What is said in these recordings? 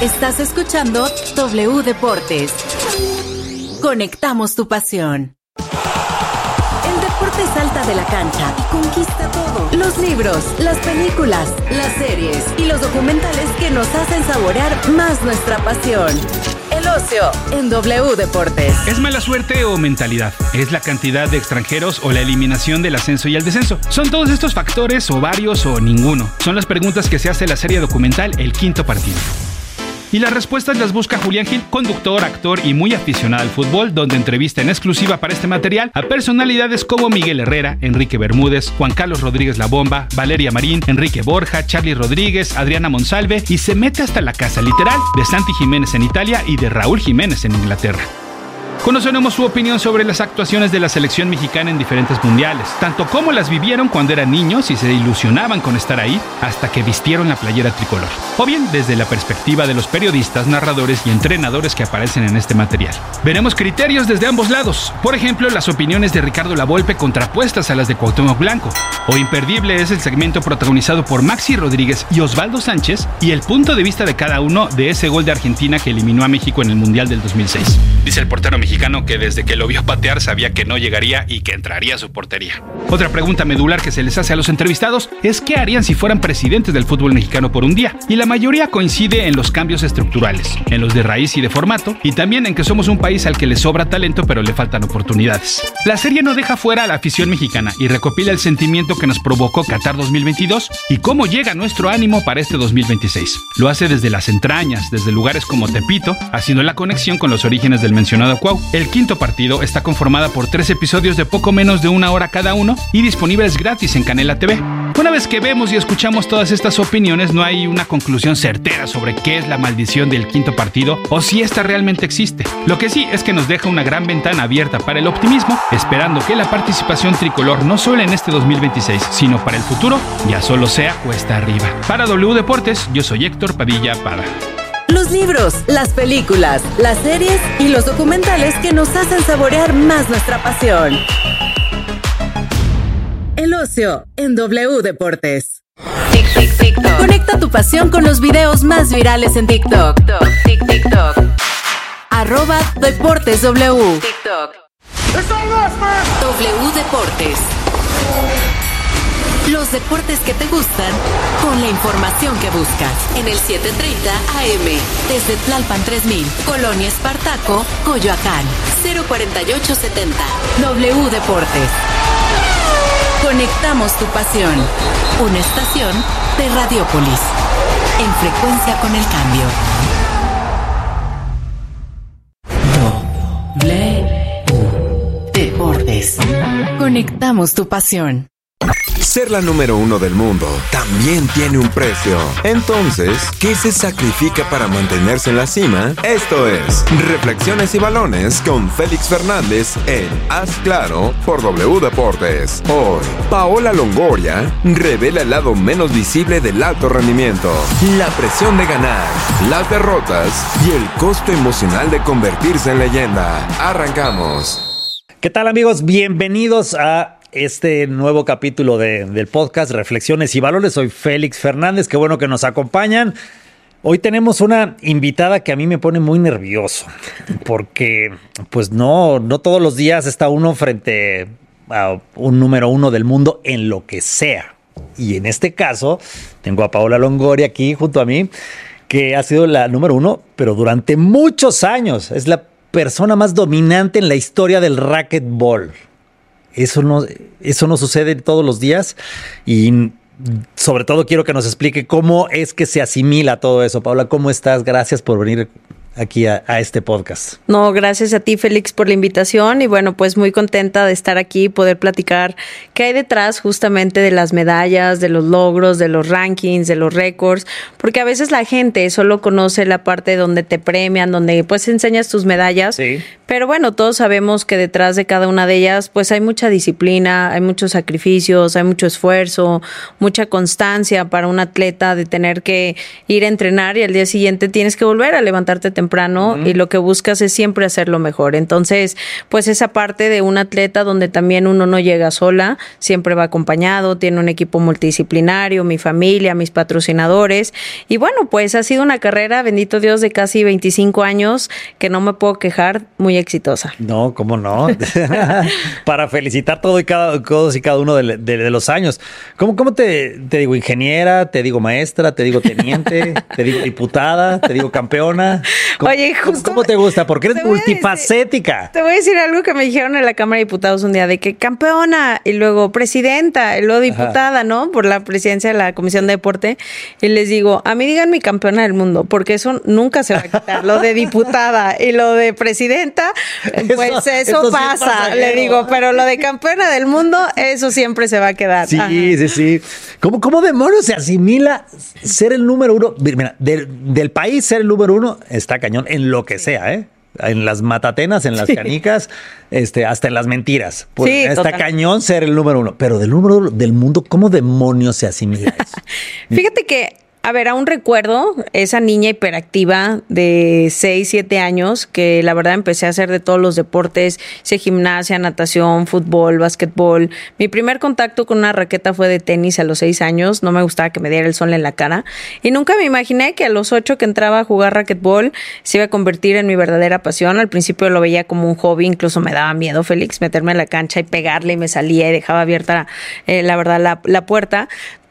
Estás escuchando W Deportes. Conectamos tu pasión. El deporte salta de la cancha y conquista todo. Los libros, las películas, las series y los documentales que nos hacen saborear más nuestra pasión. El ocio en W Deportes. ¿Es mala suerte o mentalidad? ¿Es la cantidad de extranjeros o la eliminación del ascenso y el descenso? ¿Son todos estos factores o varios o ninguno? Son las preguntas que se hace la serie documental El Quinto Partido. Y las respuestas las busca Julián Gil, conductor, actor y muy aficionado al fútbol, donde entrevista en exclusiva para este material a personalidades como Miguel Herrera, Enrique Bermúdez, Juan Carlos Rodríguez La Bomba, Valeria Marín, Enrique Borja, Charly Rodríguez, Adriana Monsalve, y se mete hasta la casa literal de Santi Jiménez en Italia y de Raúl Jiménez en Inglaterra. Conoceremos su opinión sobre las actuaciones de la selección mexicana en diferentes mundiales, tanto como las vivieron cuando eran niños y se ilusionaban con estar ahí, hasta que vistieron la playera tricolor. O bien desde la perspectiva de los periodistas, narradores y entrenadores que aparecen en este material. Veremos criterios desde ambos lados, por ejemplo, las opiniones de Ricardo Lavolpe contrapuestas a las de Cuauhtémoc Blanco. O imperdible es el segmento protagonizado por Maxi Rodríguez y Osvaldo Sánchez y el punto de vista de cada uno de ese gol de Argentina que eliminó a México en el Mundial del 2006. Dice el portero mexicano que desde que lo vio patear sabía que no llegaría y que entraría a su portería. Otra pregunta medular que se les hace a los entrevistados es qué harían si fueran presidentes del fútbol mexicano por un día, y la mayoría coincide en los cambios estructurales, en los de raíz y de formato, y también en que somos un país al que le sobra talento pero le faltan oportunidades. La serie no deja fuera a la afición mexicana y recopila el sentimiento que nos provocó Qatar 2022 y cómo llega nuestro ánimo para este 2026. Lo hace desde las entrañas, desde lugares como Tepito, haciendo la conexión con los orígenes del mencionado Cuau. El Quinto Partido está conformada por 3 episodios de poco menos de 1 hora cada uno y disponibles gratis en Canela TV. Una vez que vemos y escuchamos todas estas opiniones, no hay una conclusión certera sobre qué es la maldición del Quinto Partido o si esta realmente existe. Lo que sí es que nos deja una gran ventana abierta para el optimismo, esperando que la participación tricolor no solo en este 2026, sino para el futuro, ya solo sea cuesta arriba. Para W Deportes, yo soy Héctor Padilla Pada. Los libros, las películas, las series y los documentales que nos hacen saborear más nuestra pasión. El ocio en W Deportes. TikTok. Conecta tu pasión con los videos más virales en TikTok. TikTok. @DeportesW. TikTok. W Deportes. Los deportes que te gustan con la información que buscas. En el 730 AM. Desde Tlalpan 3000. Colonia Espartaco, Coyoacán. 04870. W Deportes. Conectamos tu pasión. Una estación de Radiópolis. En frecuencia con el cambio. W Deportes. Conectamos tu pasión. Ser la número 1 del mundo también tiene un precio. Entonces, ¿qué se sacrifica para mantenerse en la cima? Esto es Reflexiones y Balones con Félix Fernández en Haz Claro por W Deportes. Hoy, Paola Longoria revela el lado menos visible del alto rendimiento, la presión de ganar, las derrotas y el costo emocional de convertirse en leyenda. Arrancamos. ¿Qué tal, amigos? Bienvenidos a este nuevo capítulo del podcast Reflexiones y Valores. Soy Félix Fernández, qué bueno que nos acompañan. Hoy tenemos una invitada que a mí me pone muy nervioso, porque pues no todos los días está uno frente a un número 1 del mundo en lo que sea. Y en este caso tengo a Paola Longoria aquí junto a mí, que ha sido la número 1, pero durante muchos años. Es la persona más dominante en la historia del racquetball. Eso no sucede todos los días y sobre todo quiero que nos explique cómo es que se asimila todo eso. Paola, ¿cómo estás? Gracias por venir aquí a este podcast. No, gracias a ti, Félix, por la invitación y bueno, pues muy contenta de estar aquí y poder platicar qué hay detrás justamente de las medallas, de los logros, de los rankings, de los récords, porque a veces la gente solo conoce la parte donde te premian, donde pues enseñas tus medallas, sí, Pero bueno, todos sabemos que detrás de cada una de ellas pues hay mucha disciplina, hay muchos sacrificios, hay mucho esfuerzo, mucha constancia para un atleta de tener que ir a entrenar y al día siguiente tienes que volver a levantarte temprano y lo que buscas es siempre hacerlo mejor. Entonces, pues esa parte de un atleta donde también uno no llega sola, siempre va acompañado, tiene un equipo multidisciplinario, mi familia, mis patrocinadores y bueno, pues ha sido una carrera, bendito Dios, de casi 25 años que no me puedo quejar, muy exitosa. No, ¿cómo no? Para felicitar todos y cada uno de los años. ¿Cómo te digo ingeniera, te digo maestra, te digo teniente, te digo diputada, te digo campeona? Oye, justo... ¿Cómo te gusta? Porque eres multifacética. Te voy a decir algo que me dijeron en la Cámara de Diputados un día, de que campeona, y luego presidenta, y luego diputada, ¿no? Por la presidencia de la Comisión de Deporte. Y les digo, a mí díganme campeona del mundo, porque eso nunca se va a quitar. Lo de diputada y lo de presidenta, pues eso pasa, sí, le digo, pero lo de campeona del mundo, eso siempre se va a quedar. Sí, sí. ¿Cómo demonios se asimila ser el número uno? Mira, del país ser el número uno está cañón en lo que sea, ¿eh? En las matatenas, en las canicas, hasta en las mentiras. Pues sí, está total. Cañón ser el número uno. Pero del número uno del mundo, ¿cómo demonios se asimila eso? Fíjate que, a ver, aún recuerdo esa niña hiperactiva de 6, 7 años que la verdad empecé a hacer de todos los deportes, hice gimnasia, natación, fútbol, básquetbol. Mi primer contacto con una raqueta fue de tenis a los 6 años, no me gustaba que me diera el sol en la cara y nunca me imaginé que a los 8 que entraba a jugar raquetbol se iba a convertir en mi verdadera pasión. Al principio lo veía como un hobby, incluso me daba miedo, Félix, meterme en la cancha y pegarle y me salía y dejaba abierta la verdad la puerta.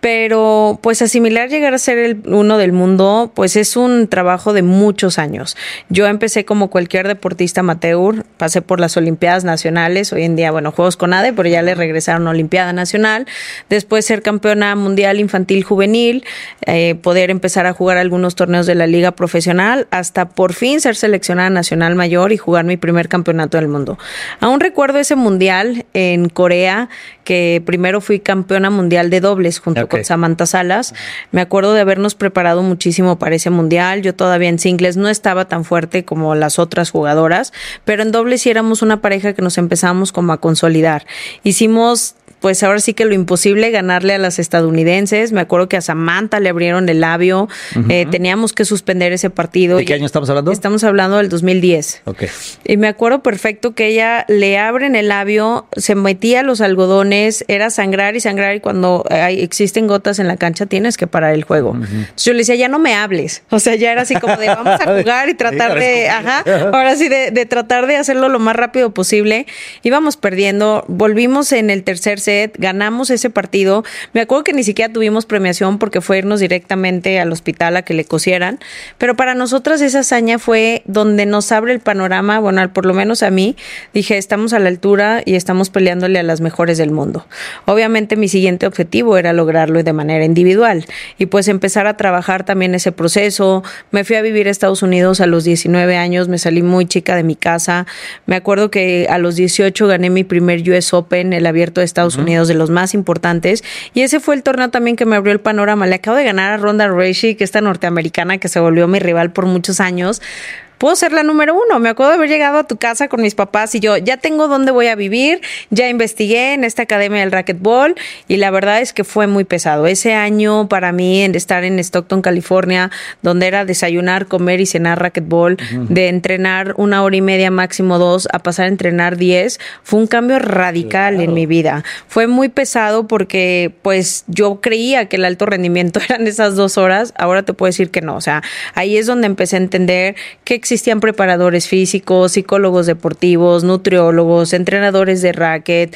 Pero pues asimilar llegar a ser el uno del mundo, pues es un trabajo de muchos años. Yo empecé como cualquier deportista amateur, pasé por las Olimpiadas Nacionales, hoy en día, bueno, Juegos CONADE, pero ya le regresaron a Olimpiada Nacional. Después ser campeona mundial infantil juvenil, poder empezar a jugar algunos torneos de la liga profesional, hasta por fin ser seleccionada nacional mayor y jugar mi primer campeonato del mundo. Aún recuerdo ese mundial en Corea, que primero fui campeona mundial de dobles junto con Samantha Salas. Me acuerdo de habernos preparado muchísimo para ese mundial. Yo todavía en singles no estaba tan fuerte como las otras jugadoras, pero en dobles sí éramos una pareja que nos empezamos como a consolidar. Hicimos pues ahora sí que lo imposible, ganarle a las estadounidenses. Me acuerdo que a Samantha le abrieron el labio. Teníamos que suspender ese partido. ¿De qué año estamos hablando? Estamos hablando del 2010. Okay. Y me acuerdo perfecto que ella le abren el labio, se metía los algodones, era sangrar y cuando existen gotas en la cancha tienes que parar el juego. Entonces yo le decía, ya no me hables. O sea, ya era así como de vamos a jugar y tratar ahora sí de tratar de hacerlo lo más rápido posible. Íbamos perdiendo, volvimos en el tercer set, ganamos ese partido. Me acuerdo que ni siquiera tuvimos premiación porque fue irnos directamente al hospital a que le cosieran, pero para nosotras esa hazaña fue donde nos abre el panorama, bueno, por lo menos a mí, dije, estamos a la altura y estamos peleándole a las mejores del mundo. Obviamente mi siguiente objetivo era lograrlo de manera individual y pues empezar a trabajar también ese proceso. Me fui a vivir a Estados Unidos a los 19 años, me salí muy chica de mi casa. Me acuerdo que a los 18 gané mi primer US Open, el abierto de Estados Unidos, de los más importantes, y ese fue el torneo también que me abrió el panorama. Le acabo de ganar a Ronda Rousey, que esta norteamericana que se volvió mi rival por muchos años. Puedo ser la número uno. Me acuerdo de haber llegado a tu casa con mis papás y yo ya tengo dónde voy a vivir, ya investigué en esta academia del racquetball y la verdad es que fue muy pesado. Ese año para mí en estar en Stockton, California, donde era desayunar, comer y cenar racquetball, de entrenar 1 hora y media, máximo 2, a pasar a entrenar 10, fue un cambio radical en mi vida. Fue muy pesado porque pues yo creía que el alto rendimiento eran esas 2 horas, ahora te puedo decir que no. O sea, ahí es donde empecé a entender que existían preparadores físicos, psicólogos deportivos, nutriólogos, entrenadores de racket,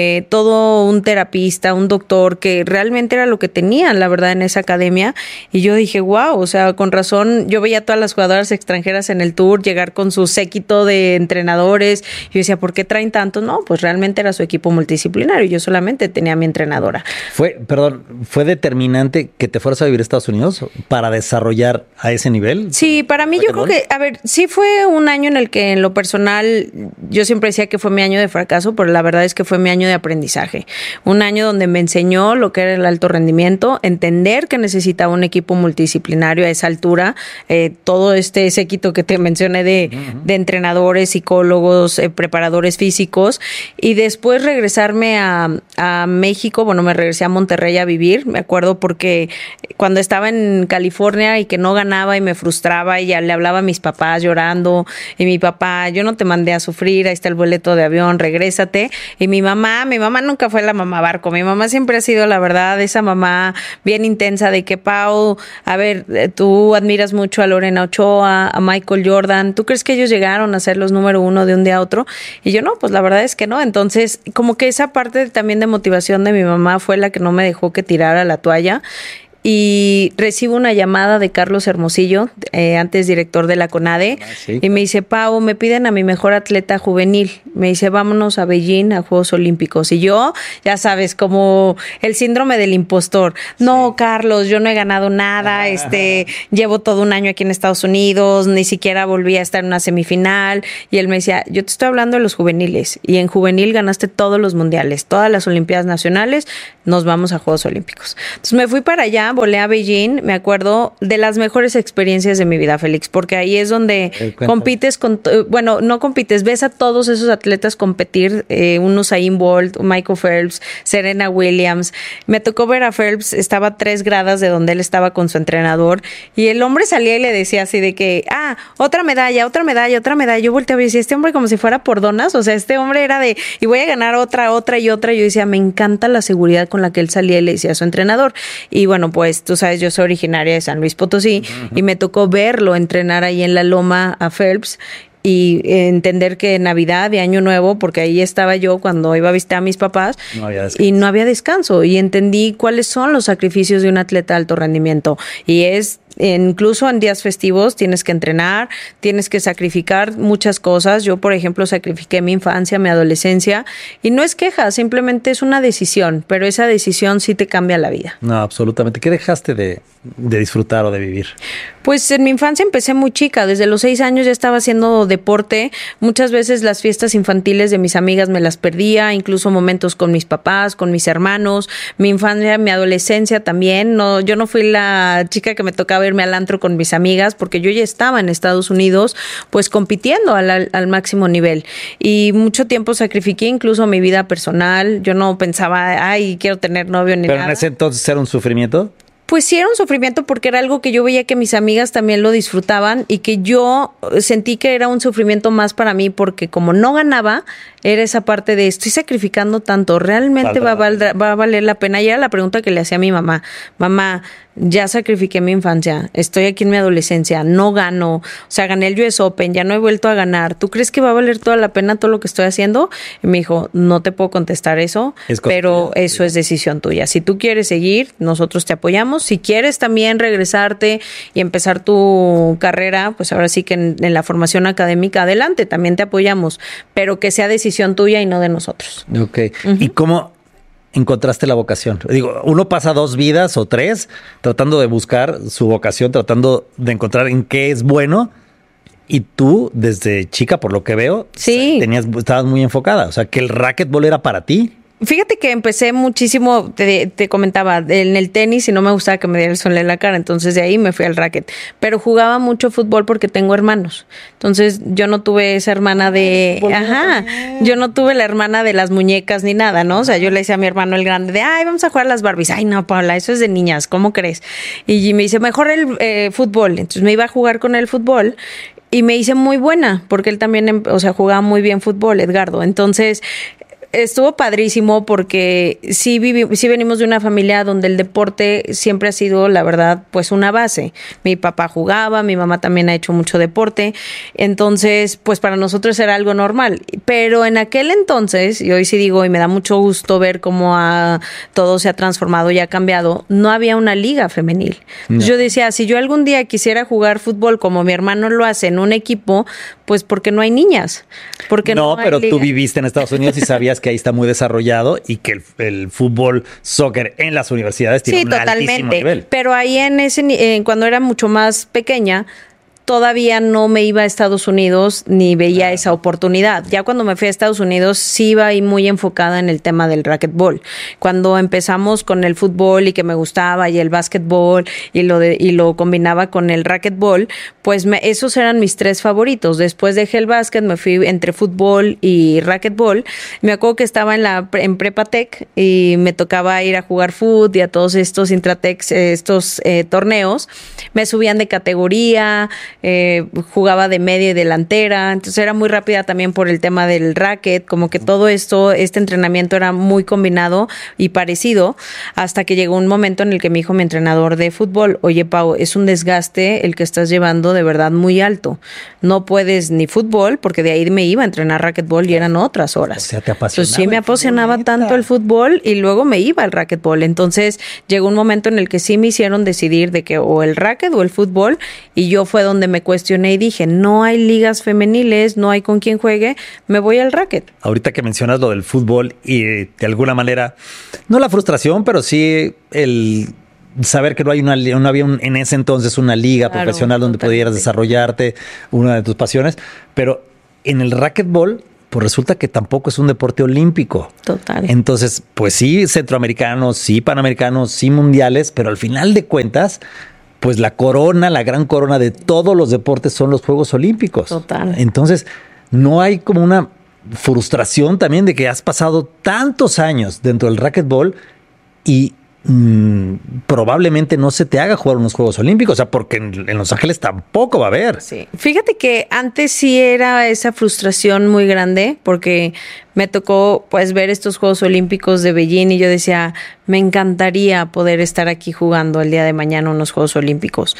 todo un terapista, un doctor, que realmente era lo que tenían, la verdad, en esa academia. Y yo dije, wow, o sea, con razón, yo veía a todas las jugadoras extranjeras en el tour llegar con su séquito de entrenadores. Yo decía, ¿por qué traen tanto? No, pues realmente era su equipo multidisciplinario. Yo solamente tenía a mi entrenadora. ¿Fue determinante que te fueras a vivir a Estados Unidos para desarrollar a ese nivel? Sí, para mí yo creo que, a ver, ver, sí fue un año en el que en lo personal yo siempre decía que fue mi año de fracaso, pero la verdad es que fue mi año de aprendizaje. Un año donde me enseñó lo que era el alto rendimiento, entender que necesitaba un equipo multidisciplinario a esa altura, todo este séquito que te mencioné de entrenadores, psicólogos, preparadores físicos, y después regresarme a México. Bueno, me regresé a Monterrey a vivir, me acuerdo, porque cuando estaba en California y que no ganaba y me frustraba y ya le hablaba a mis papás llorando, y mi papá, yo no te mandé a sufrir, ahí está el boleto de avión, regrésate. Y mi mamá nunca fue la mamá barco, mi mamá siempre ha sido, la verdad, esa mamá bien intensa de que, Pau, a ver, tú admiras mucho a Lorena Ochoa, a Michael Jordan, ¿tú crees que ellos llegaron a ser los número 1 de un día a otro? Y yo no, pues la verdad es que no. Entonces, como que esa parte también de motivación de mi mamá fue la que no me dejó que tirara la toalla. Y recibo una llamada de Carlos Hermosillo, antes director de la CONADE, sí. Y me dice, Pau, me piden a mi mejor atleta juvenil. Me dice, vámonos a Beijing a Juegos Olímpicos. Y yo, ya sabes, como el síndrome del impostor. No, Carlos, yo no he ganado nada, llevo todo un año aquí en Estados Unidos, ni siquiera volví a estar en una semifinal. Y él me decía, yo te estoy hablando de los juveniles, y en juvenil ganaste todos los mundiales, todas las Olimpiadas Nacionales, nos vamos a Juegos Olímpicos. Entonces me fui para allá, volé a Beijing, me acuerdo de las mejores experiencias de mi vida, Félix, porque ahí es donde compites con, bueno, no compites, ves a todos esos atletas competir, un Usain Bolt, Michael Phelps, Serena Williams. Me tocó ver a Phelps, estaba a 3 gradas de donde él estaba con su entrenador, y el hombre salía y le decía así de que, otra medalla, otra medalla, otra medalla. Yo volteaba y decía, este hombre como si fuera por donas, o sea, este hombre era de, y voy a ganar otra y otra. Y yo decía, me encanta la seguridad con la que él salía y le decía a su entrenador. Y bueno, pues tú sabes, yo soy originaria de San Luis Potosí, y me tocó verlo entrenar ahí en la loma a Phelps, y entender que Navidad y Año Nuevo, porque ahí estaba yo cuando iba a visitar a mis papás, y no había descanso, y entendí cuáles son los sacrificios de un atleta de alto rendimiento, y es incluso en días festivos tienes que entrenar, tienes que sacrificar muchas cosas. Yo, por ejemplo, sacrifiqué mi infancia, mi adolescencia, y no es queja, simplemente es una decisión, pero esa decisión sí te cambia la vida. No, absolutamente. ¿Qué dejaste de disfrutar o de vivir? Pues en mi infancia empecé muy chica, desde los 6 años ya estaba haciendo deporte. Muchas veces las fiestas infantiles de mis amigas me las perdía, incluso momentos con mis papás, con mis hermanos. Mi infancia, mi adolescencia también. No, yo no fui la chica que me tocaba irme al antro con mis amigas, porque yo ya estaba en Estados Unidos, pues compitiendo al máximo nivel. Y mucho tiempo sacrifiqué incluso mi vida personal. Yo no pensaba, quiero tener novio ni nada. ¿Pero en ese entonces era un sufrimiento? Pues sí, era un sufrimiento porque era algo que yo veía que mis amigas también lo disfrutaban, y que yo sentí que era un sufrimiento más para mí, porque como no ganaba, era esa parte de estoy sacrificando tanto, ¿realmente va a valer la pena? Y era la pregunta que le hacía a mi mamá. Mamá, ya sacrifiqué mi infancia, estoy aquí en mi adolescencia, no gano, o sea, gané el US Open, ya no he vuelto a ganar. ¿Tú crees que va a valer toda la pena todo lo que estoy haciendo? Y me dijo, no te puedo contestar eso, pero eso es decisión tuya. Si tú quieres seguir, nosotros te apoyamos. Si quieres también regresarte y empezar tu carrera, pues ahora sí que en la formación académica, adelante, también te apoyamos, pero que sea decisión tuya y no de nosotros. Ok. ¿Y cómo encontraste la vocación? Digo, uno pasa 2 vidas o 3 tratando de buscar su vocación, tratando de encontrar en qué es bueno, y tú desde chica, por lo que veo, sí, estabas muy enfocada, o sea, que el racquetball era para ti. Fíjate que empecé muchísimo, te comentaba, en el tenis, y no me gustaba que me diera el sol en la cara, entonces de ahí me fui al racket. Pero jugaba mucho fútbol porque tengo hermanos. Entonces yo no tuve esa hermana yo no tuve la hermana de las muñecas ni nada, ¿no? O sea, yo le decía a mi hermano el grande vamos a jugar a las Barbies. Ay, no, Paula, eso es de niñas, ¿cómo crees? Y me dice, mejor el fútbol. Entonces me iba a jugar con el fútbol. Y me hice muy buena, porque él también, jugaba muy bien fútbol, Edgardo. Entonces estuvo padrísimo, porque sí venimos de una familia donde el deporte siempre ha sido, la verdad, pues una base. Mi papá jugaba, mi mamá también ha hecho mucho deporte, entonces pues para nosotros era algo normal. Pero en aquel entonces, y hoy sí digo, y me da mucho gusto ver cómo todo se ha transformado y ha cambiado, no había una liga femenil. No. Yo decía, si yo algún día quisiera jugar fútbol como mi hermano lo hace en un equipo, pues porque no hay niñas. Porque no hay pero liga. Tú viviste en Estados Unidos y sabías que ahí está muy desarrollado, y que el fútbol, soccer en las universidades tiene un altísimo nivel. Pero ahí cuando era mucho más pequeña, todavía no me iba a Estados Unidos ni veía esa oportunidad. Ya cuando me fui a Estados Unidos sí iba ahí muy enfocada en el tema del racquetball. Cuando empezamos con el fútbol y que me gustaba y el básquetbol y lo combinaba con el racquetball, pues esos eran mis 3 favoritos. Después dejé el básquet, me fui entre fútbol y racquetball. Me acuerdo que estaba en Prepa Tech y me tocaba ir a jugar fútbol y a todos estos Intratex, torneos. Me subían de categoría, jugaba de media y delantera, entonces era muy rápida también por el tema del racket, como que todo esto, este entrenamiento era muy combinado y parecido, hasta que llegó un momento en el que me dijo mi entrenador de fútbol, oye Pau, es un desgaste el que estás llevando de verdad muy alto, no puedes ni fútbol, porque de ahí me iba a entrenar racquetball y eran otras horas. O sea, te apasionaba. Entonces sí me apasionaba tanto el fútbol y luego me iba al racquetball, entonces llegó un momento en el que sí me hicieron decidir de que o el racket o el fútbol, y yo fue donde me cuestioné y dije, no hay ligas femeniles, no hay con quien juegue, me voy al racket. Ahorita que mencionas lo del fútbol y de alguna manera, no la frustración, pero sí el saber que no había en ese entonces una liga profesional donde pudieras desarrollarte una de tus pasiones, pero en el racquetball pues resulta que tampoco es un deporte olímpico. Total. Entonces, pues sí centroamericanos, sí panamericanos, sí mundiales, pero al final de cuentas, pues la gran corona de todos los deportes son los Juegos Olímpicos. Total. Entonces, no hay como una frustración también de que has pasado tantos años dentro del racquetball y probablemente no se te haga jugar unos Juegos Olímpicos, o sea, porque en Los Ángeles tampoco va a haber. Sí. Fíjate que antes sí era esa frustración muy grande, porque me tocó pues ver estos Juegos Olímpicos de Beijing y yo decía, me encantaría poder estar aquí jugando el día de mañana unos Juegos Olímpicos.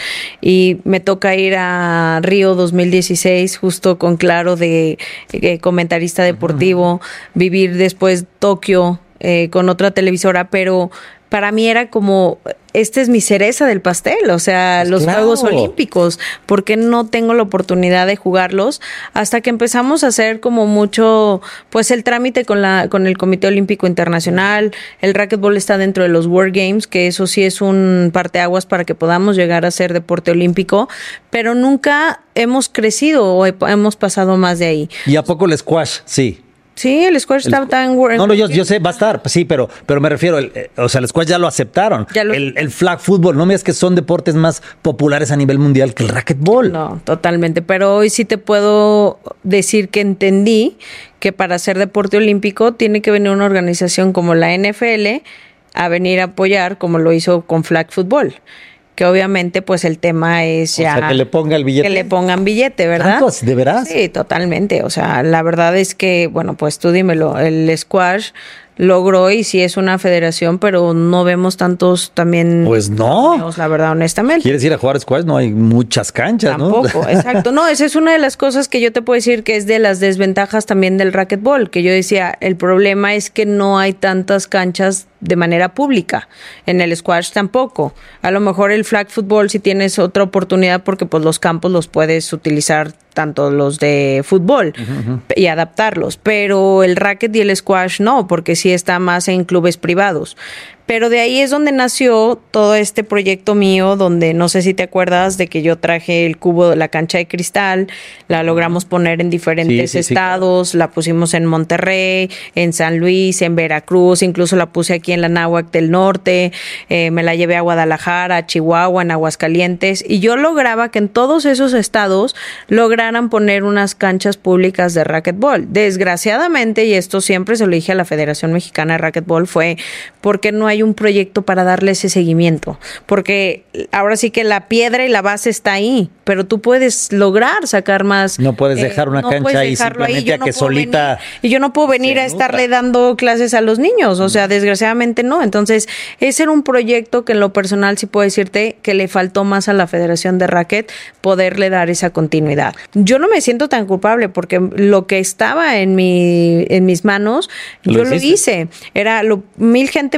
Y me toca ir a Río 2016 justo con Claro de comentarista deportivo, vivir después Tokio con otra televisora, pero para mí era como, esta es mi cereza del pastel, o sea, pues los Juegos Olímpicos, ¿por qué no tengo la oportunidad de jugarlos? Hasta que empezamos a hacer como mucho, pues el trámite con el Comité Olímpico Internacional, el racquetball está dentro de los World Games, que eso sí es un parteaguas para que podamos llegar a ser deporte olímpico, pero nunca hemos crecido o hemos pasado más de ahí. ¿Y a poco el squash? Sí. Sí, el squash está en World. No, yo sé, va a estar, sí, pero me refiero, o sea, el squash ya lo aceptaron. El flag football, no me digas que son deportes más populares a nivel mundial que el racquetball. No, totalmente, pero hoy sí te puedo decir que entendí que para ser deporte olímpico tiene que venir una organización como la NFL a venir a apoyar, como lo hizo con flag football. Que obviamente pues el tema es ya... O sea, que le ponga el billete. Que le pongan billete, ¿verdad? ¿Tantos? ¿De veras? Sí, totalmente. O sea, la verdad es que, bueno, pues tú dímelo, el squash logró y sí es una federación, pero no vemos tantos también... Pues no. Torneos, la verdad, honestamente. ¿Quieres ir a jugar squash? No hay muchas canchas, tampoco, ¿no? Exacto. No, esa es una de las cosas que yo te puedo decir que es de las desventajas también del racquetball, que yo decía, el problema es que no hay tantas canchas de manera pública. En el squash tampoco. A lo mejor el flag football si tienes otra oportunidad porque pues los campos los puedes utilizar tanto los de fútbol y adaptarlos, pero el racket y el squash no, porque sí está más en clubes privados. Pero de ahí es donde nació todo este proyecto mío, donde no sé si te acuerdas de que yo traje el cubo de la cancha de cristal, la logramos poner en diferentes estados, claro. La pusimos en Monterrey, en San Luis, en Veracruz, incluso la puse aquí en la Náhuac del Norte, me la llevé a Guadalajara, a Chihuahua, en Aguascalientes, y yo lograba que en todos esos estados lograran poner unas canchas públicas de racquetball. Desgraciadamente, y esto siempre se lo dije a la Federación Mexicana de Racquetball, fue porque no hay un proyecto para darle ese seguimiento, porque ahora sí que la piedra y la base está ahí, pero tú puedes lograr sacar más. No puedes dejar una cancha ahí simplemente a que solita. Y yo no puedo venir a estarle dando clases a los niños, o sea, desgraciadamente no. Entonces, ese era un proyecto que en lo personal sí puedo decirte que le faltó más a la Federación de Racket poderle dar esa continuidad. Yo no me siento tan culpable porque lo que estaba en mis manos, yo lo hice. Mil gente empezó a conocer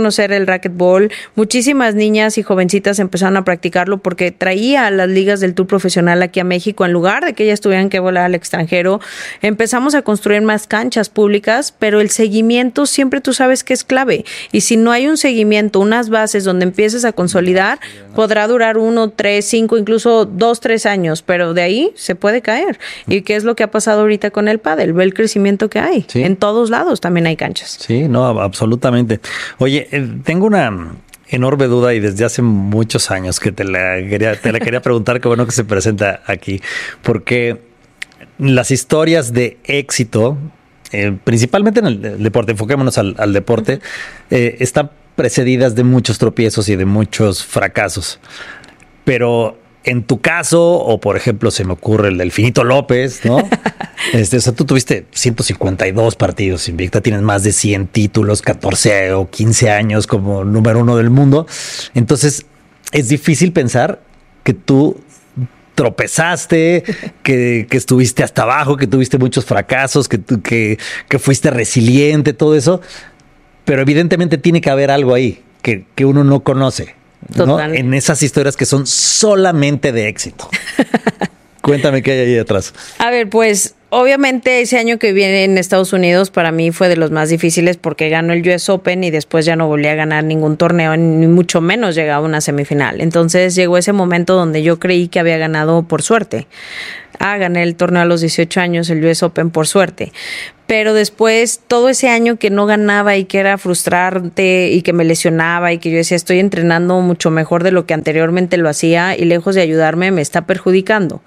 conocer el racquetball. Muchísimas niñas y jovencitas empezaron a practicarlo porque traía a las ligas del Tour profesional aquí a México, en lugar de que ellas tuvieran que volar al extranjero. Empezamos a construir más canchas públicas, pero el seguimiento siempre tú sabes que es clave. Y si no hay un seguimiento, unas bases donde empieces a consolidar, podrá durar 1, 3, 5, incluso 2, 3 años, pero de ahí se puede caer. ¿Y qué es lo que ha pasado ahorita con el pádel? Ve el crecimiento que hay. Sí. En todos lados también hay canchas. Sí, no, absolutamente. Oye, tengo una enorme duda y desde hace muchos años que te la quería preguntar, qué bueno que se presenta aquí, porque las historias de éxito, principalmente en el deporte, enfoquémonos al deporte, están precedidas de muchos tropiezos y de muchos fracasos. Pero en tu caso, o por ejemplo, se me ocurre el Delfinito López, ¿no? O sea, tú tuviste 152 partidos invicta, tienes más de 100 títulos, 14 o 15 años como número 1 del mundo. Entonces, es difícil pensar que tú tropezaste, que estuviste hasta abajo, que tuviste muchos fracasos, que fuiste resiliente, todo eso. Pero evidentemente tiene que haber algo ahí que uno no conoce, ¿no? En esas historias que son solamente de éxito. Cuéntame qué hay ahí atrás. A ver, pues obviamente ese año que viene en Estados Unidos para mí fue de los más difíciles porque ganó el US Open y después ya no volví a ganar ningún torneo, ni mucho menos llegaba a una semifinal. Entonces llegó ese momento donde yo creí que había ganado por suerte. Gané el torneo a los 18 años, el US Open, por suerte. Pero después, todo ese año que no ganaba y que era frustrante y que me lesionaba y que yo decía, estoy entrenando mucho mejor de lo que anteriormente lo hacía y lejos de ayudarme, me está perjudicando.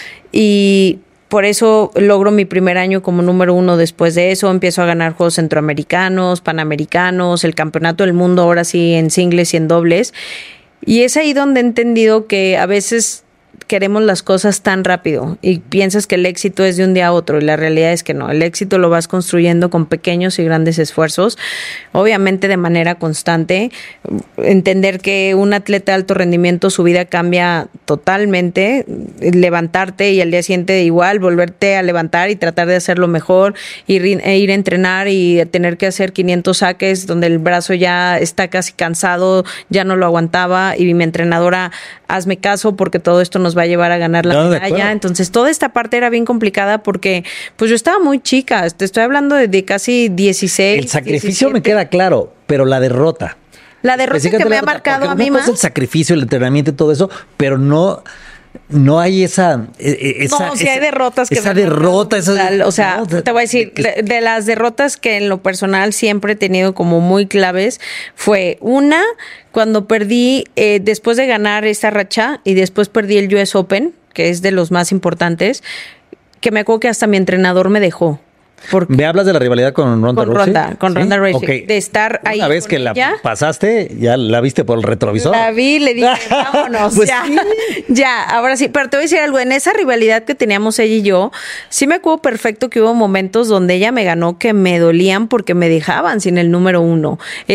Y por eso logro mi primer año como número 1 después de eso. Empiezo a ganar juegos centroamericanos, panamericanos, el campeonato del mundo, ahora sí en singles y en dobles. Y es ahí donde he entendido que a veces queremos las cosas tan rápido y piensas que el éxito es de un día a otro y la realidad es que no, el éxito lo vas construyendo con pequeños y grandes esfuerzos, obviamente de manera constante, entender que un atleta de alto rendimiento su vida cambia totalmente, levantarte y al día siguiente igual volverte a levantar y tratar de hacerlo mejor, ir a entrenar y tener que hacer 500 saques donde el brazo ya está casi cansado, ya no lo aguantaba y mi entrenadora, hazme caso porque todo esto nos va a llevar a ganar la medalla. Entonces toda esta parte era bien complicada porque pues yo estaba muy chica, te estoy hablando de casi 16. El sacrificio 17. me queda claro, pero la derrota. La derrota que me ha marcado a mí más. El sacrificio, el entrenamiento y todo eso, pero no hay esa no, sí hay derrotas que esa derrota, o sea, no, te voy a decir, de las derrotas que en lo personal siempre he tenido como muy claves, fue una cuando perdí, después de ganar esta racha y después perdí el US Open, que es de los más importantes, que me acuerdo que hasta mi entrenador me dejó. ¿Me hablas de la rivalidad con Ronda Rousey? Con Ronda Rousey. Okay. De estar ahí. Una vez que la pasaste, ya la viste por el retrovisor. La vi, le dije, vámonos, pues ya. Sí. Ya, ahora sí. Pero te voy a decir algo. En esa rivalidad que teníamos ella y yo, sí me acuerdo perfecto que hubo momentos donde ella me ganó que me dolían porque me dejaban sin el número 1.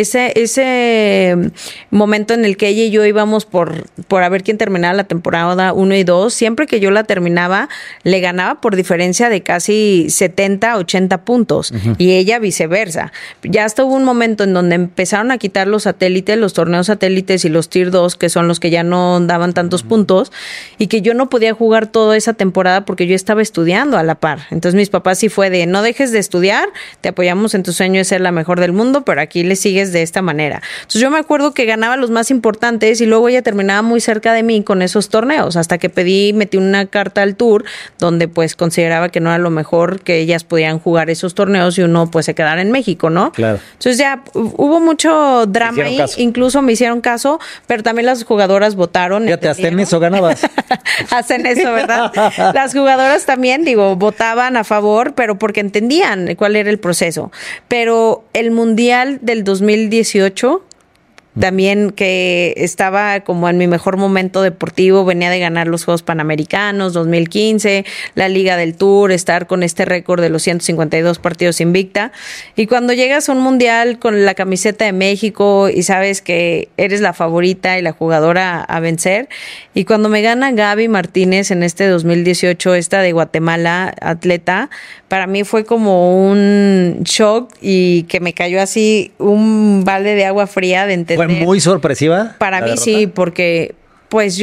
Ese momento en el que ella y yo íbamos por a ver quién terminaba la temporada 1 y 2, siempre que yo la terminaba, le ganaba por diferencia de casi 70, 80 puntos, y ella viceversa. Ya hasta hubo un momento en donde empezaron a quitar los satélites, los torneos satélites y los Tier 2, que son los que ya no daban tantos puntos, y que yo no podía jugar toda esa temporada porque yo estaba estudiando a la par. Entonces mis papás sí fue de, no dejes de estudiar, te apoyamos en tu sueño de ser la mejor del mundo, pero aquí le sigues de esta manera. Entonces yo me acuerdo que ganaba los más importantes y luego ella terminaba muy cerca de mí con esos torneos, hasta que metí una carta al Tour donde pues consideraba que no era lo mejor que ellas podían jugar esos torneos y uno pues se quedara en México, ¿no? Claro. Entonces ya hubo mucho drama ahí, incluso me hicieron caso, pero también las jugadoras votaron. Fíjate, hasta en eso ganabas. Hacen eso, ¿verdad? Las jugadoras también, votaban a favor, pero porque entendían cuál era el proceso. Pero el Mundial del 2018 también que estaba como en mi mejor momento deportivo, venía de ganar los Juegos Panamericanos 2015, la Liga del Tour, estar con este récord de los 152 partidos invicta, y cuando llegas a un mundial con la camiseta de México y sabes que eres la favorita y la jugadora a vencer, y cuando me gana Gaby Martínez en este 2018, esta de Guatemala, atleta, para mí fue como un shock y que me cayó así un balde de agua fría de entender. ¿Fue muy sorpresiva? Para mí sí, porque pues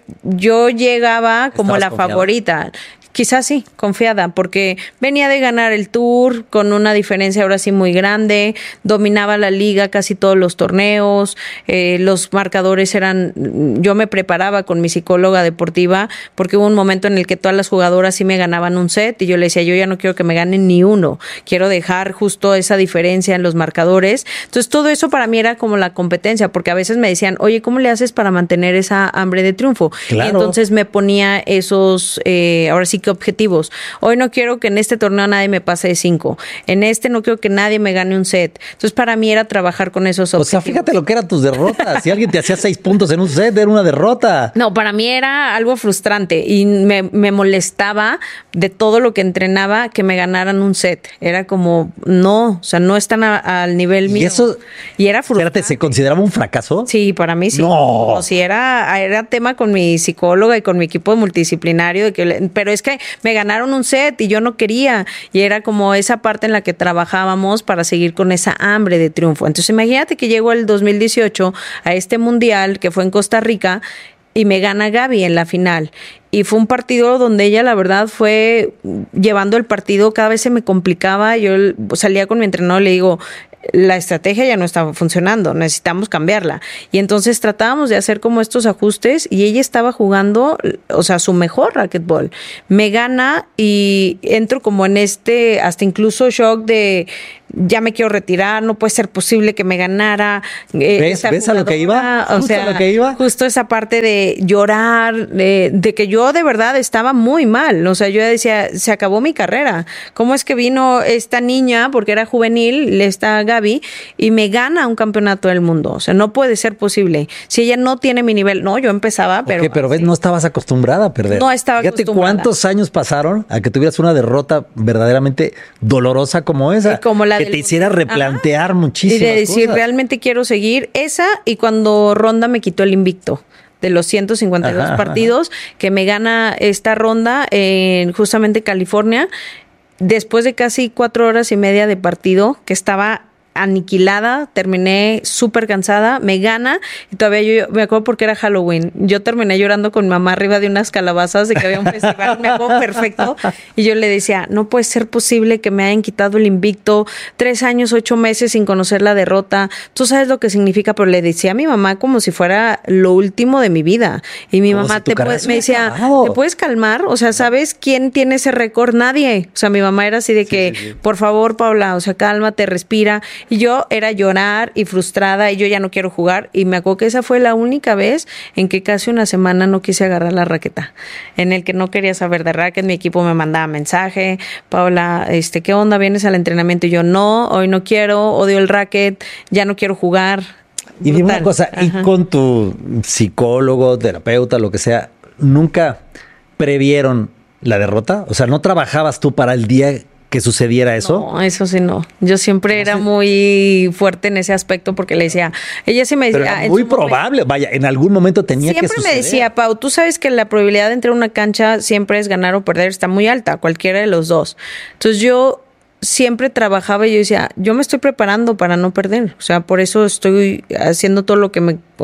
yo llegaba como la favorita. Quizás sí, confiada, porque venía de ganar el Tour con una diferencia ahora sí muy grande, dominaba la liga casi todos los torneos, los marcadores eran, yo me preparaba con mi psicóloga deportiva, porque hubo un momento en el que todas las jugadoras sí me ganaban un set, y yo le decía, yo ya no quiero que me ganen ni uno, quiero dejar justo esa diferencia en los marcadores. Entonces todo eso para mí era como la competencia, porque a veces me decían, oye, ¿cómo le haces para mantener esa hambre de triunfo? Claro. Y entonces me ponía esos, ahora sí que objetivos. Hoy no quiero que en este torneo nadie me pase de 5. En este no quiero que nadie me gane un set. Entonces, para mí era trabajar con esos objetivos. O sea, fíjate lo que eran tus derrotas. Si alguien te hacía 6 puntos en un set, era una derrota. No, para mí era algo frustrante y me molestaba de todo lo que entrenaba que me ganaran un set. Era como, no, o sea, no están al nivel mío. Y eso, y era frustrante. espérate, ¿se consideraba un fracaso? Sí, para mí sí. No. O sí, era tema con mi psicóloga y con mi equipo multidisciplinario, pero es que me ganaron un set y yo no quería, y era como esa parte en la que trabajábamos para seguir con esa hambre de triunfo. Entonces imagínate que llego el 2018 a este mundial que fue en Costa Rica y me gana Gaby en la final. Y fue un partido donde ella, la verdad, fue llevando el partido, cada vez se me complicaba. Yo salía con mi entrenador y le digo, la estrategia ya no estaba funcionando, necesitamos cambiarla. Y entonces tratábamos de hacer como estos ajustes y ella estaba jugando, o sea, su mejor racquetball. Me gana y entro como en hasta incluso shock de ya me quiero retirar, no puede ser posible que me ganara. ¿Ves a lo que iba? O sea, a lo que iba. Justo esa parte de llorar, de que yo de verdad estaba muy mal. O sea, yo decía, se acabó mi carrera. ¿Cómo es que vino esta niña, porque era juvenil, esta Gaby, y me gana un campeonato del mundo? O sea, no puede ser posible. Si ella no tiene mi nivel, no, yo empezaba, pero... Okay, pero ves, no estabas acostumbrada a perder. No estaba Fíjate acostumbrada. ¿Cuántos años pasaron a que tuvieras una derrota verdaderamente dolorosa como esa? Como la que te hiciera replantear muchísimas cosas. Y de decir, cosas. realmente quiero seguir esa, y cuando Ronda me quitó el invicto de los 152 partidos, que me gana esta ronda en justamente California, después de casi 4 horas y media de partido, que estaba aniquilada, terminé súper cansada, me gana, y todavía yo me acuerdo porque era Halloween, yo terminé llorando con mi mamá arriba de unas calabazas de que había un festival, me acuerdo perfecto, y yo le decía, no puede ser posible que me hayan quitado el invicto, 3 años, 8 meses sin conocer la derrota, tú sabes lo que significa, pero le decía a mi mamá como si fuera lo último de mi vida, y mi mamá me decía, ¿te puedes calmar? O sea, ¿sabes quién tiene ese récord? Nadie. O sea, mi mamá era así de que, sí. Por favor, Paula, o sea, cálmate, respira. Y yo era llorar y frustrada y yo ya no quiero jugar. Y me acuerdo que esa fue la única vez en que casi una semana no quise agarrar la raqueta, en el que no quería saber de raquet. Mi equipo me mandaba mensaje, Paula, ¿qué onda? ¿Vienes al entrenamiento? Y yo, no, hoy no quiero, odio el raquet, ya no quiero jugar. Y dime una cosa, ¿y con tu psicólogo, terapeuta, lo que sea, nunca previeron la derrota? O sea, ¿no trabajabas tú para el día que sucediera eso? No, eso sí no. Yo siempre era muy fuerte en ese aspecto porque le decía, ella sí me decía... Pero era muy probable, vaya, en algún momento tenía que suceder. Siempre me decía, Pau, tú sabes que la probabilidad de entrar a una cancha siempre es ganar o perder, está muy alta, cualquiera de los dos. Entonces yo siempre trabajaba y yo decía, yo me estoy preparando para no perder, o sea, por eso estoy haciendo todo lo que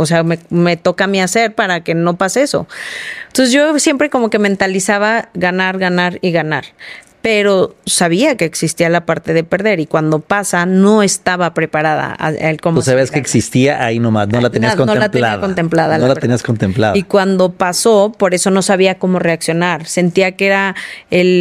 me toca a mí hacer para que no pase eso. Entonces yo siempre como que mentalizaba ganar, ganar y ganar, pero sabía que existía la parte de perder y cuando pasa no estaba preparada a cómo. Tú sabías que existía ahí nomás, no la tenías contemplada. No la tenía contemplada. No la tenías contemplada. Y cuando pasó, por eso no sabía cómo reaccionar. Sentía que era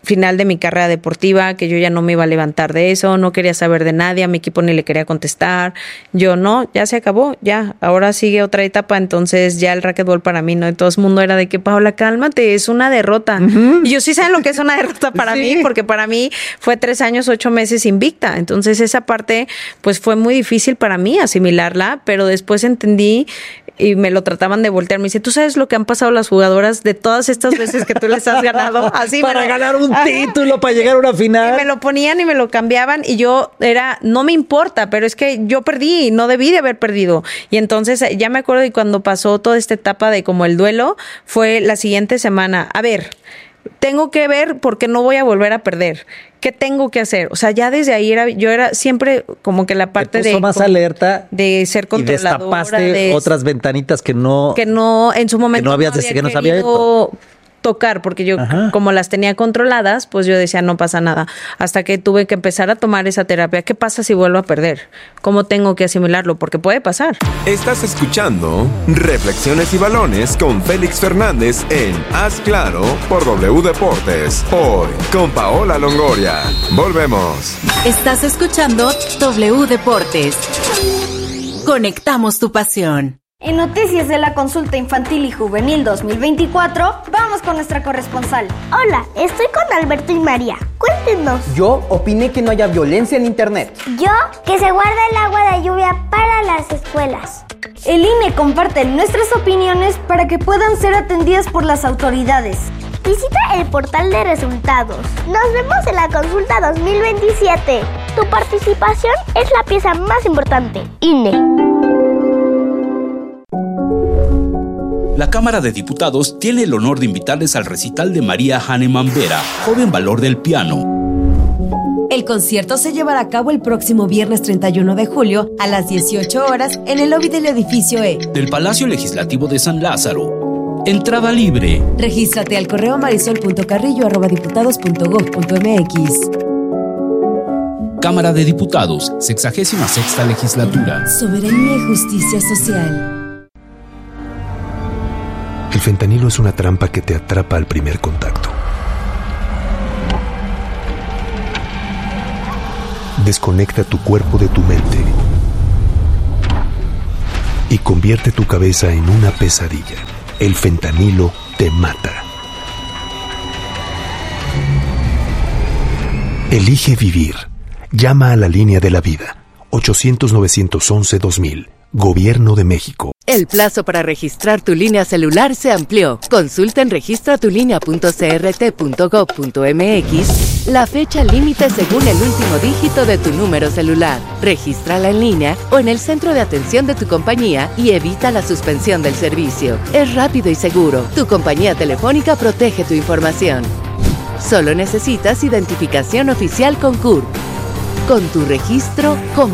final de mi carrera deportiva, que yo ya no me iba a levantar de eso, no quería saber de nadie, a mi equipo ni le quería contestar. Yo no, ya se acabó, ya, ahora sigue otra etapa, entonces ya el racquetball para mí, ¿no? Y todo el mundo era de que, Paola, cálmate, es una derrota. Y yo sí sé lo que es una derrota para mí, porque para mí fue 3 años, 8 meses invicta. Entonces esa parte, pues fue muy difícil para mí asimilarla, pero después entendí y me lo trataban de voltear. Me dice, ¿tú sabes lo que han pasado las jugadoras de todas estas veces que tú les has ganado? Así para ganar un título, para llegar a una final. Y me lo ponían y me lo cambiaban y yo no me importa, pero es que yo perdí y no debí de haber perdido. Y entonces ya me acuerdo de cuando pasó toda esta etapa de como el duelo, fue la siguiente semana. A ver, tengo que ver porque no voy a volver a perder. ¿Qué tengo que hacer? O sea, ya desde ahí yo era siempre como que la parte de más alerta de ser controladora, y destapaste otras ventanitas que no en su momento que no sabía tocar, porque yo como las tenía controladas, pues yo decía no pasa nada, hasta que tuve que empezar a tomar esa terapia. ¿Qué pasa si vuelvo a perder? ¿Cómo tengo que asimilarlo? Porque puede pasar. Estás escuchando Reflexiones y Balones con Félix Fernández en Haz Claro por W Deportes. Hoy con Paola Longoria. Volvemos. Estás escuchando W Deportes. Conectamos tu pasión. En noticias de la consulta infantil y juvenil 2024, vamos con nuestra corresponsal. Hola, estoy con Alberto y María. Cuéntenos. Yo opiné que no haya violencia en internet. Yo, que se guarda el agua de lluvia para las escuelas. El INE comparte nuestras opiniones para que puedan ser atendidas por las autoridades. Visita el portal de resultados. Nos vemos en la consulta 2027. Tu participación es la pieza más importante. INE. La Cámara de Diputados tiene el honor de invitarles al recital de María Hahnemann Vera, joven valor del piano. El concierto se llevará a cabo el próximo viernes 31 de julio a las 18 horas en el lobby del edificio E del Palacio Legislativo de San Lázaro. Entrada libre. Regístrate al correo marisol.carrillo@diputados.gov.mx. Cámara de Diputados, 66ª Legislatura. Soberanía y justicia social. El fentanilo es una trampa que te atrapa al primer contacto. Desconecta tu cuerpo de tu mente y convierte tu cabeza en una pesadilla. El fentanilo te mata. Elige vivir. Llama a la línea de la vida. 800-911-2000. Gobierno de México. El plazo para registrar tu línea celular se amplió. Consulta en registratulinea.crt.gov.mx la fecha límite según el último dígito de tu número celular. Regístrala en línea o en el centro de atención de tu compañía y evita la suspensión del servicio. Es rápido y seguro. Tu compañía telefónica protege tu información. Solo necesitas identificación oficial con CURP. Con tu registro,